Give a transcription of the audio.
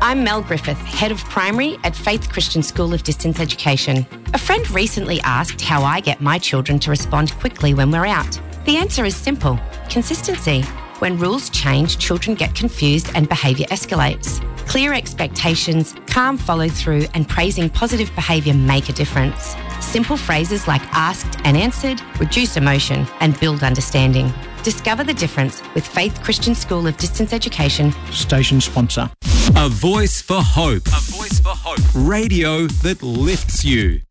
I'm Mel Griffith, Head of Primary at Faith Christian School of Distance Education. A friend recently asked how I get my children to respond quickly when we're out. The answer is simple: consistency. When rules change, children get confused and behaviour escalates. Clear expectations, calm follow-through and praising positive behaviour make a difference. Simple phrases like asked and answered reduce emotion and build understanding. Discover the difference with Faith Christian School of Distance Education. Station sponsor. A voice for hope. A voice for hope. Radio that lifts you.